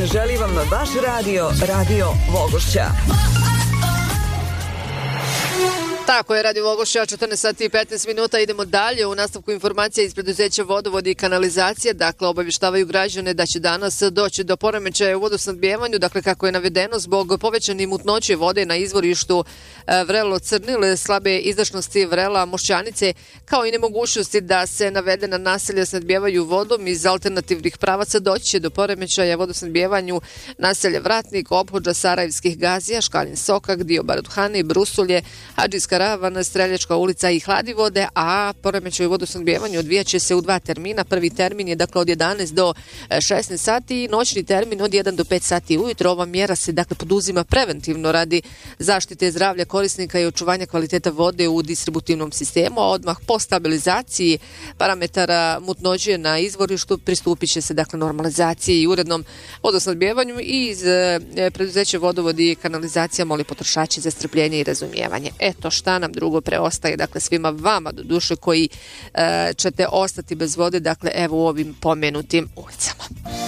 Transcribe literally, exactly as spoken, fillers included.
želi vam vaš radio, Radio Vogošća. Tako je, Radio Vogošća, četrnaest sati i petnaest minuta. Idemo dalje u nastavku informacija iz preduzeća Vodovod i kanalizacije. Dakle, obavještavaju građane da će danas doći do poremećaja u vodosnabdijevanju. Dakle, kako je navedeno, zbog povećane mutnoće vode na izvorištu Vrelo Crnile, slabe izdašnosti Vrela Mošćanice, kao i nemogućnosti da se navedena naselja snabdijevaju vodom iz alternativnih pravaca, doći će do poremećaja vodosnabdijevanju naselja Vratnik, ophođa Sarajevskih Gazija, Škalin Sokak, dio Baruthane, Brusulje, Hadžijska Ravan, Streljačka ulica i Hladivode, a poremećaj u vodosnabdijevanju odvijat će se u dva termina. Prvi termin je dakle od jedanaest do šesnaest sati i noćni termin od jedan do pet sati ujutro. Ova mjera se dakle poduzima preventivno radi zaštite zdravlja korisnika i očuvanja kvaliteta vode u distributivnom sistemu, a odmah po stabilizaciji parametara mutnoće na izvorištu pristupit će se dakle normalizaciji i urednom vodosnabdijevanju. I iz e, preduzeća Vodovod i kanalizacija moli potrošači za strpljenje i razumijevanje. Eto šta nam drugo preostaje, dakle svima vama do duše koji e, ćete ostati bez vode, dakle evo u ovim pomenutim ulicama.